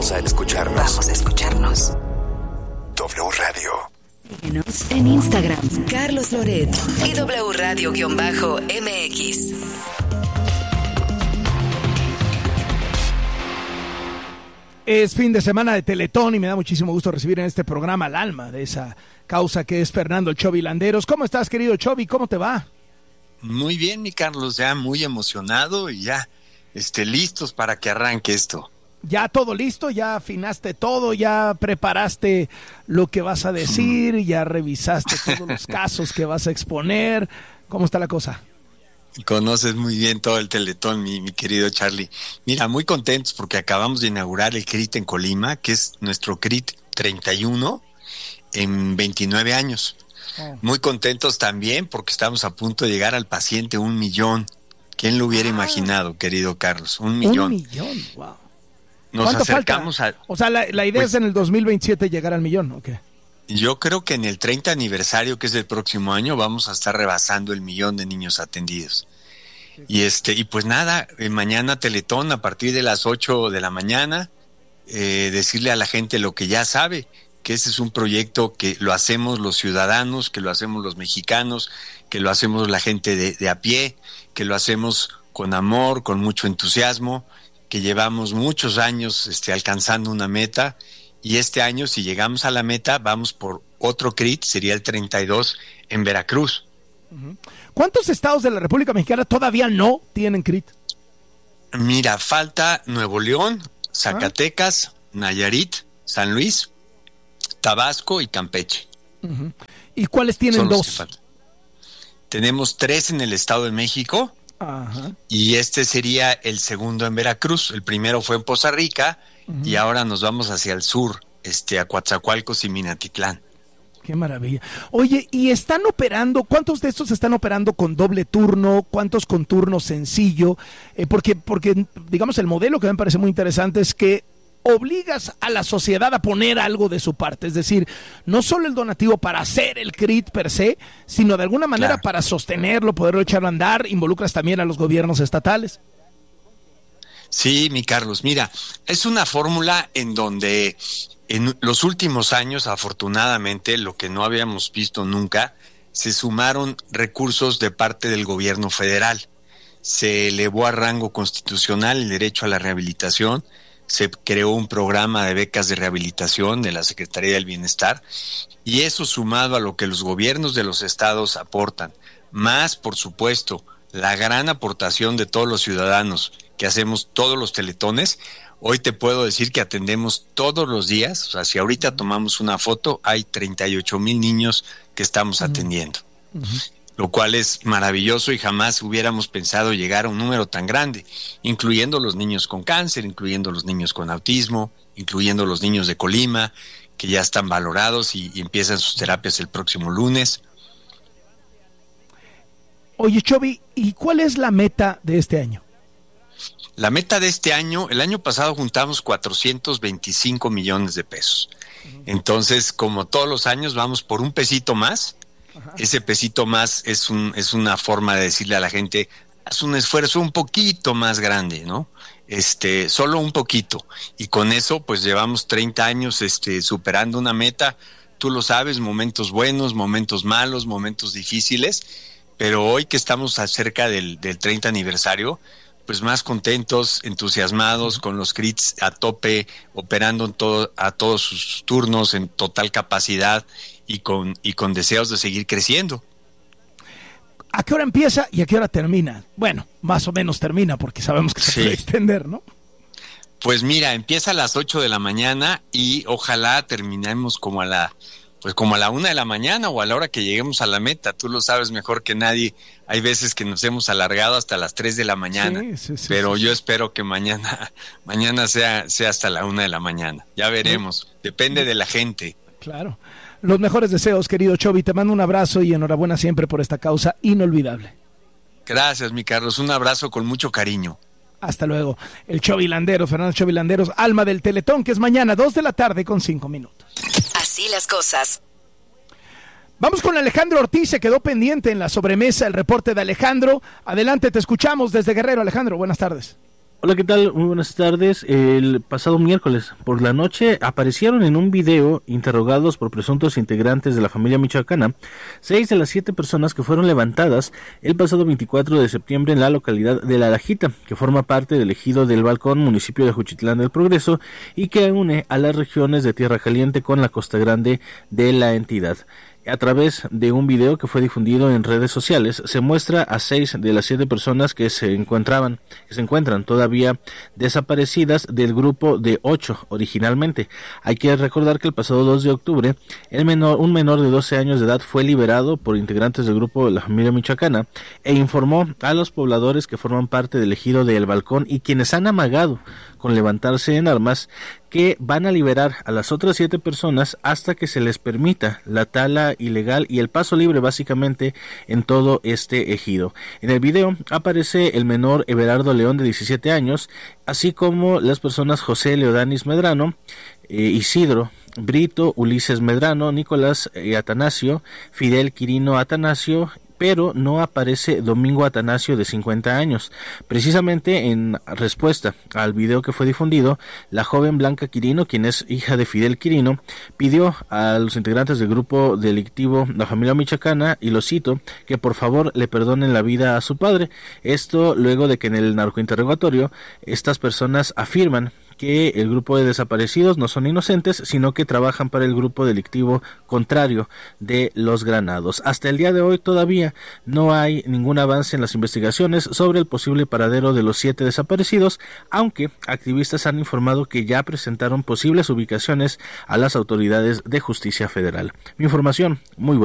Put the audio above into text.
Vamos a escucharnos. Vamos a escucharnos. W Radio. Síguenos en Instagram, Carlos Loret y W Radio-MX. Es fin de semana de Teletón y me da muchísimo gusto recibir en este programa al alma de esa causa que es Fernando el Chovy Landeros. ¿Cómo estás, querido Chovy? ¿Cómo te va? Muy bien, mi Carlos, ya muy emocionado y ya listos para que arranque esto. ¿Ya todo listo? ¿Ya afinaste todo? ¿Ya preparaste lo que vas a decir? ¿Ya revisaste todos los casos que vas a exponer? ¿Cómo está la cosa? Conoces muy bien todo el Teletón, mi querido Charlie. Mira, muy contentos porque acabamos de inaugurar el CRIT en Colima, que es nuestro CRIT 31 en 29 años. Muy contentos también porque estamos a punto de llegar al paciente 1 millón. ¿Quién lo hubiera imaginado, querido Carlos? 1 millón. 1 millón, wow. Nos acercamos falta? O sea, la idea es en el 2027 llegar al millón, ¿o qué? Yo creo que en el 30 aniversario, que es el próximo año, vamos a estar rebasando el 1 millón de niños atendidos. Y pues nada, mañana Teletón a partir de las 8 de la mañana, decirle a la gente lo que ya sabe, que ese es un proyecto que lo hacemos los ciudadanos, que lo hacemos los mexicanos, que lo hacemos la gente de a pie, que lo hacemos con amor, con mucho entusiasmo, que llevamos muchos años alcanzando una meta. Y este año, si llegamos a la meta, vamos por otro CRIT, sería el 32 en Veracruz. ¿Cuántos estados de la República Mexicana todavía no tienen CRIT? Mira, falta Nuevo León, Zacatecas, Nayarit, San Luis, Tabasco y Campeche. ¿Y cuáles tienen dos? Tenemos 3 en el Estado de México. Ajá. Y este sería el segundo en Veracruz. El primero fue en Poza Rica. Y ahora nos vamos hacia el sur, a Coatzacoalcos y Minatitlán. Qué maravilla. Oye, ¿y están operando? ¿Cuántos de estos están operando con doble turno? ¿Cuántos con turno sencillo? Porque digamos, el modelo que me parece muy interesante es que obligas a la sociedad a poner algo de su parte, es decir, no solo el donativo para hacer el CRIT per se, sino de alguna manera para sostenerlo, poderlo echar a andar, involucras también a los gobiernos estatales. Sí, mi Carlos, mira, es una fórmula en donde en los últimos años, afortunadamente, lo que no habíamos visto nunca, se sumaron recursos de parte del gobierno federal. Se elevó a rango constitucional el derecho a la rehabilitación, se creó un programa de becas de rehabilitación de la Secretaría del Bienestar, y eso sumado a lo que los gobiernos de los estados aportan, más, por supuesto, la gran aportación de todos los ciudadanos que hacemos todos los teletones. Hoy te puedo decir que atendemos todos los días, o sea, si ahorita tomamos una foto, hay 38,000 niños que estamos atendiendo, lo cual es maravilloso y jamás hubiéramos pensado llegar a un número tan grande, incluyendo los niños con cáncer, incluyendo los niños con autismo, incluyendo los niños de Colima, que ya están valorados y empiezan sus terapias el próximo lunes. Oye, Chovy, ¿y cuál es la meta de este año? La meta de este año, el año pasado juntamos 425 millones de pesos. Entonces, como todos los años, vamos por un pesito más. Ese pesito más es una forma de decirle a la gente, haz un esfuerzo un poquito más grande, ¿no? Solo un poquito. Y con eso, pues llevamos 30 años superando una meta. Tú lo sabes, momentos buenos, momentos malos, momentos difíciles. Pero hoy que estamos cerca del 30 aniversario, pues más contentos, entusiasmados, con los CRITs a tope, operando a todos sus turnos en total capacidad y con deseos de seguir creciendo. ¿A qué hora empieza y a qué hora termina? Bueno, más o menos termina porque sabemos que se puede extender, ¿no? Pues mira, empieza a las 8 de la mañana y ojalá terminemos como a la 1 de la mañana o a la hora que lleguemos a la meta. Tú lo sabes mejor que nadie. Hay veces que nos hemos alargado hasta las 3 de la mañana, pero yo espero que mañana sea hasta la 1 de la mañana. Ya veremos, depende de la gente. Claro. Los mejores deseos, querido Chovy. Te mando un abrazo y enhorabuena siempre por esta causa inolvidable. Gracias, mi Carlos. Un abrazo con mucho cariño. Hasta luego. El Chovy Landeros, Fernando Chovy Landeros, alma del Teletón, que es mañana, 2 de la tarde con 5 minutos. Así las cosas. Vamos con Alejandro Ortiz, se quedó pendiente en la sobremesa el reporte de Alejandro. Adelante, te escuchamos desde Guerrero. Alejandro, buenas tardes. Hola, ¿qué tal? Muy buenas tardes. El pasado miércoles por la noche aparecieron en un video, interrogados por presuntos integrantes de la familia michoacana, 6 de las 7 personas que fueron levantadas el pasado 24 de septiembre en la localidad de La Lajita, que forma parte del ejido del Balcón, municipio de Juchitlán del Progreso, y que une a las regiones de Tierra Caliente con la Costa Grande de la entidad. A través de un video que fue difundido en redes sociales, se muestra a 6 de las 7 personas que se encuentran todavía desaparecidas del grupo de 8 originalmente. Hay que recordar que el pasado 2 de octubre, un menor de 12 años de edad fue liberado por integrantes del grupo de la familia michoacana e informó a los pobladores que forman parte del ejido de El Balcón y quienes han amagado con levantarse en armas que van a liberar a las otras 7 personas hasta que se les permita la tala ilegal y el paso libre básicamente en todo este ejido. En el video aparece el menor Everardo León de 17 años, así como las personas José Leodanis Medrano, Isidro Brito, Ulises Medrano, Nicolás Atanasio, Fidel Quirino Atanasio, pero no aparece Domingo Atanasio de 50 años. Precisamente en respuesta al video que fue difundido, la joven Blanca Quirino, quien es hija de Fidel Quirino, pidió a los integrantes del grupo delictivo La Familia Michoacana, y lo cito, que por favor le perdonen la vida a su padre. Esto luego de que en el narcointerrogatorio estas personas afirman que el grupo de desaparecidos no son inocentes, sino que trabajan para el grupo delictivo contrario de los Granados. Hasta el día de hoy todavía no hay ningún avance en las investigaciones sobre el posible paradero de los 7 desaparecidos, aunque activistas han informado que ya presentaron posibles ubicaciones a las autoridades de justicia federal. Mi información, muy buena.